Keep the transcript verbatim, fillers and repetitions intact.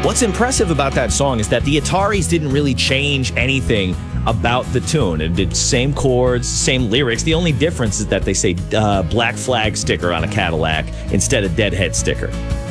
What's impressive about that song is that the Ataris didn't really change anything about the tune. It did same chords, same lyrics. The only difference is that they say uh, Black Flag sticker on a Cadillac instead of Deadhead sticker.